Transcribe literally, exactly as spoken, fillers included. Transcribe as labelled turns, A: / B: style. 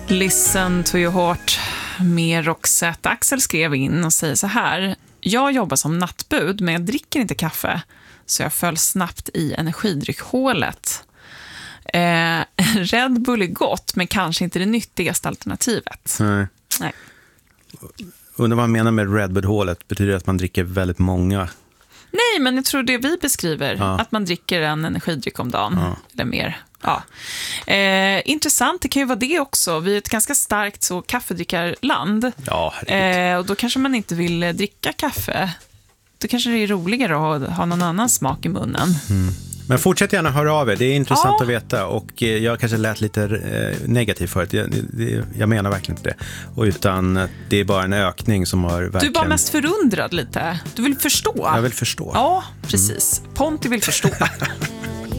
A: Listen to your heart med Roxette. Axel skrev in och säger så här: jag jobbar som nattbud men jag dricker inte kaffe, så jag föll snabbt i energidryckhålet. Eh, Red Bull är gott men kanske inte det nyttigaste alternativet.
B: Nej.
A: Nej.
B: Undrar vad man menar med Red Bull-hålet. Betyder det att man dricker väldigt många?
A: Nej, men jag tror det vi beskriver,
B: ja.
A: att man dricker en energidryck om dagen
B: ja.
A: eller mer. Ja. Eh, intressant, det kan ju vara det också. Vi är ett ganska starkt så kaffedrickarland.
B: Ja,
A: eh, och då kanske man inte vill dricka kaffe. Då kanske det är roligare att ha, ha någon annan smak i munnen.
B: Mm. Men fortsätt gärna höra av er, det är intressant
A: ja.
B: att veta. Och eh, jag kanske lät lite eh, negativ förut. Jag, det, jag menar verkligen inte det. Och utan det är bara en ökning som har verkligen...
A: Du är bara mest förundrad lite. Du vill förstå.
B: Jag vill förstå.
A: Ja, precis. Mm. Ponty vill förstå.